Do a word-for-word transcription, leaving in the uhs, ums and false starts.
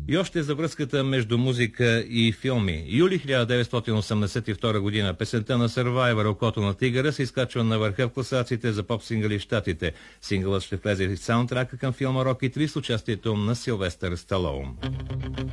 И още за връзката между музика и филми. Юли хиляда деветстотин осемдесет и втора година песента на Survivor "Окото на тигъра" се изкачва на върха в класациите за поп-сингъли в Щатите. Сингълът ще влезе в саундтрака към филма "Роки три" с участието на Силвестър Сталоун.